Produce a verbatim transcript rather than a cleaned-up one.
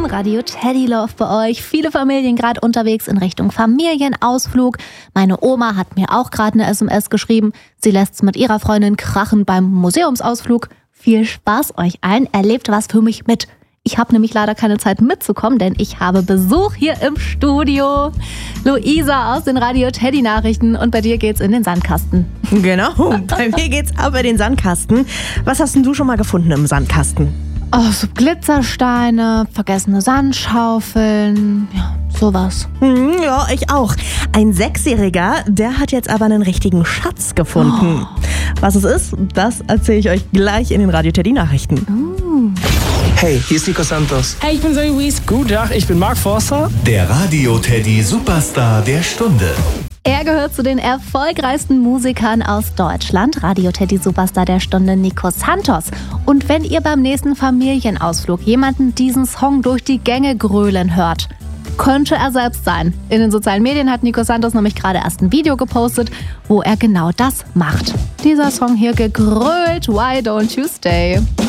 Radio Teddy Love bei euch. Viele Familien gerade unterwegs in Richtung Familienausflug. Meine Oma hat mir auch gerade eine S M S geschrieben. Sie lässt's mit ihrer Freundin krachen beim Museumsausflug. Viel Spaß euch allen. Erlebt was für mich mit. Ich habe nämlich leider keine Zeit mitzukommen, denn ich habe Besuch hier im Studio. Luisa aus den Radio Teddy Nachrichten und bei dir geht's in den Sandkasten. Genau, bei mir geht's ab in den Sandkasten. Was hast denn du schon mal gefunden im Sandkasten? Oh, so Glitzersteine, vergessene Sandschaufeln, ja, sowas. Hm, ja, ich auch. Ein Sechsjähriger, der hat jetzt aber einen richtigen Schatz gefunden. Oh. Was es ist, das erzähle ich euch gleich in den Radio Teddy Nachrichten. Uh. Hey, hier ist Nico Santos. Hey, ich bin Zoe Wies. Guten Tag, ich bin Mark Forster. Der Radio Teddy Superstar der Stunde. Er gehört zu den erfolgreichsten Musikern aus Deutschland. Radio Teddy Superstar der Stunde, Nico Santos. Und wenn ihr beim nächsten Familienausflug jemanden diesen Song durch die Gänge grölen hört, könnte er selbst sein. In den sozialen Medien hat Nico Santos nämlich gerade erst ein Video gepostet, wo er genau das macht. Dieser Song hier gegrölt, Why Don't You Stay?